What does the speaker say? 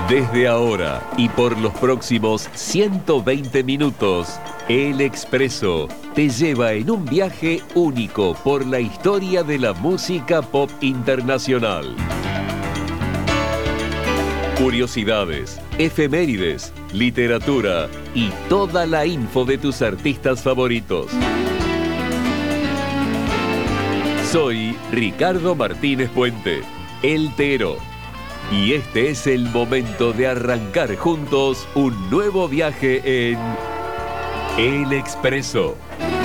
Desde ahora y por los próximos 120 minutos, El Expreso te lleva en un viaje único por la historia de la música pop internacional. Curiosidades, efemérides, literatura y toda la info de tus artistas favoritos. Soy Ricardo Martínez Puente, El Tero. Y este es el momento de arrancar juntos un nuevo viaje en El Expreso.